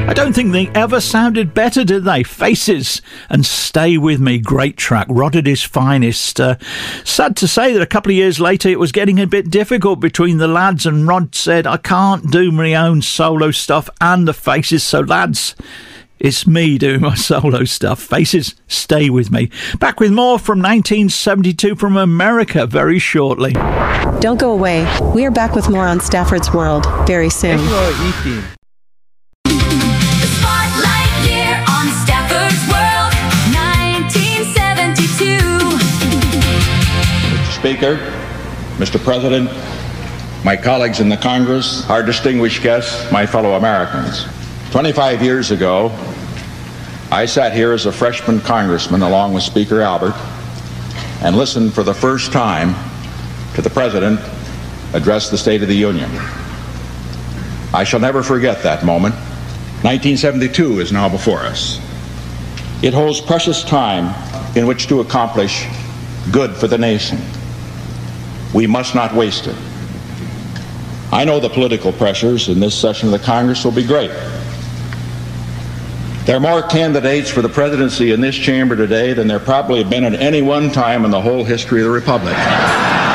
I don't think they ever sounded better, did they? Faces and Stay With Me, great track, Rod at his finest. Sad to say that a couple of years later it was getting a bit difficult between the lads, and Rod said, I can't do my own solo stuff and the Faces, so lads, it's me doing my solo stuff. Faces, Stay With Me. Back with more from 1972 from America very shortly. Don't go away. We are back with more on Stafford's World very soon. Speaker, Mr. President, my colleagues in the Congress, our distinguished guests, my fellow Americans. 25 years ago, I sat here as a freshman congressman along with Speaker Albert and listened for the first time to the President address the State of the Union. I shall never forget that moment. 1972 is now before us. It holds precious time in which to accomplish good for the nation. We must not waste it. I know the political pressures in this session of the Congress will be great. There are more candidates for the presidency in this chamber today than there probably have been at any one time in the whole history of the Republic.